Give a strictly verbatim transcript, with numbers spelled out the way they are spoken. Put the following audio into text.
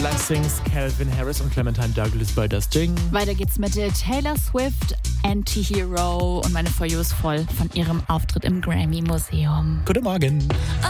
Blessings, Calvin Harris und Clementine Douglas bei Das Ding. Weiter geht's mit Taylor Swift, Anti-Hero und meine For You ist voll von ihrem Auftritt im Grammy-Museum. Guten Morgen.